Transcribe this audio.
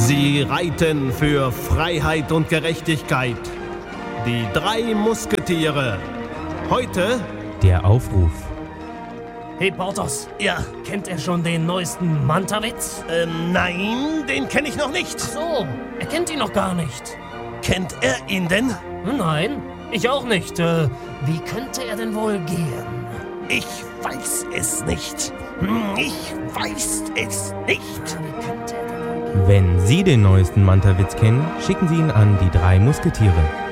Sie reiten für Freiheit und Gerechtigkeit. Die 3 Musketiere. Heute Der Aufruf. Hey Porthos, ja. kennt er schon den neuesten Manta-Witz? Nein, den kenne ich noch nicht. So, er kennt ihn noch gar nicht. Kennt er ihn denn? Nein, ich auch nicht. Wie könnte er denn wohl gehen? Ich weiß es nicht. Ich weiß es nicht. Wie könnte er denn wohl gehen? Wenn Sie den neuesten Manta-Witz kennen, schicken Sie ihn an die 3 Musketiere.